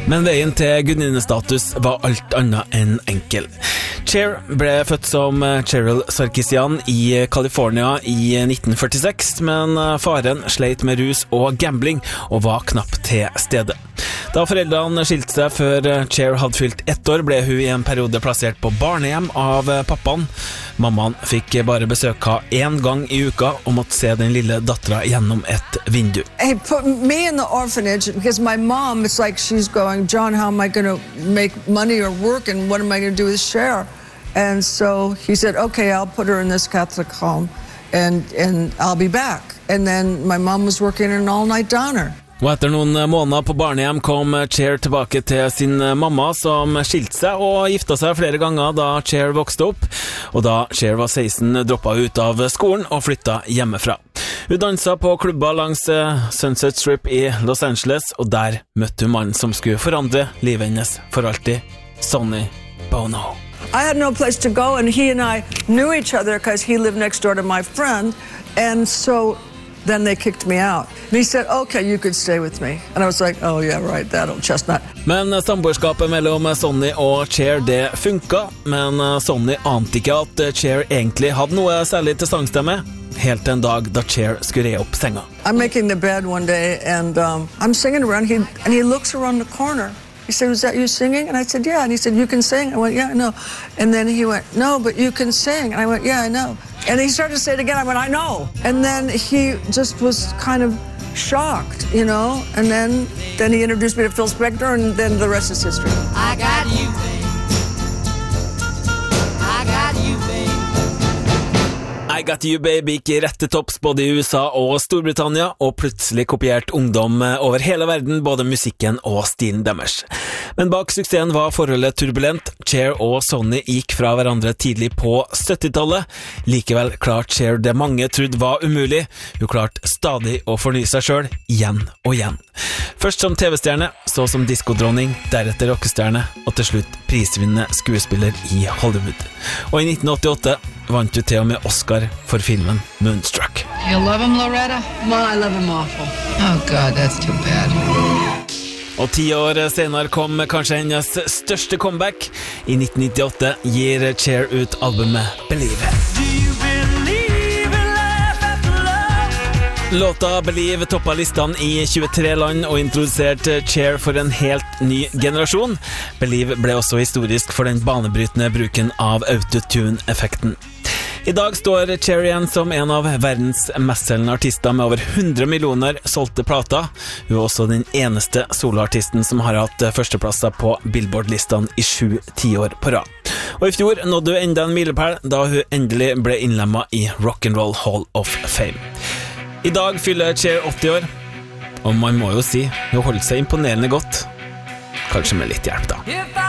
Men veien til gudinnestatus var alt annet enn enkel. Cher ble født som Cheryl Sarkisian i California i 1946, men faren sleit med rus og gambling og var knapt til stede. Da foreldrene skilte seg før Cher hadde fylt 1 år, ble hun i en periode plassert på barnehjem av pappaen. Mammaen fikk bare besøke henne 1 gang i uka og måtte se den lille datteren gjennom et vindu. He put me in the orphanage because my mom, it's like she's going, John, how am I going to make money or work, and what am I going to do with Cher? And so he said, okay, I'll put her in this Catholic home and I'll be back. And then my mom was working an all-night downer. Og etter noen måneder på barnehjem kom Cher tilbake til sin mamma, som skilte seg og gifta seg flere ganger da Cher vokste opp. Og da Cher var 16, droppet ut av skolen og flyttet hjemmefra. Hun danset på klubber langs Sunset Strip i Los Angeles, og der møtte hun mannen som skulle forandre livet hennes for alltid, Sonny Bono. I had no place to go, and he and I knew each other because he lived next door to my friend, and so then they kicked me out. And he said, okay, you could stay with me. And I was like, oh yeah, right, that old chestnut. Men samboerskapet mellom Sonny og Cher, det funket, men Sonny ante ikke at Cher egentlig hadde noe særlig til sangstemme, helt en dag da Cher skulle re opp senga. I'm making the bed one day, and I'm singing around, and he looks around the corner. He said, was that you singing? And I said, yeah. And he said, you can sing? I went, yeah, I know. And then he went, no, but you can sing. And I went, yeah, I know. And he started to say it again. I went, I know. And then he just was kind of shocked, you know. And then he introduced me to Phil Spector, and then the rest is history. I got you, babe. I got you, babe. I Got You Baby gikk rett til topps både i USA og Storbritannia, og plutselig kopierte ungdom over hele verden både musikken og stilen deres. Men bak suksessen var forholdet turbulent. Cher og Sonny gikk fra hverandre tidlig på 70-tallet. Likevel klarte Cher det mange trodde var umulig. Hun klarte stadig å fornye seg selv, igjen og igjen. Først som TV-stjerne, så som diskodronning, deretter rockestjerne, og til slutt prisvinnende skuespiller i Hollywood. Og i 1988 vant du til og med Oscar for filmen Moonstruck. You love him, Loretta? Well, I love him awful. Oh, God, that's too bad. Og 10 år senere kom kanskje hennes største comeback. I 1998 gir Cher ut albumet Believe. Låta Believe toppet listene i 23 land og introduserte Cher for en helt ny generasjon. Believe ble også historisk for den banebrytende bruken av autotune-effekten. I dag står Cher igjen som en av verdens mestselgende artister med over 100 millioner solgte plater. Hun er også den eneste soloartisten som har hatt førsteplasser på Billboard-listene i 7 tiår på rad. Og i fjor nådde hun enda en milepæl da hun endelig ble innlemmet i Rock'n'Roll Hall of Fame. I dag fyller Cher 80 år, og man må jo si hun holder seg imponerende godt. Kanskje med litt hjelp da.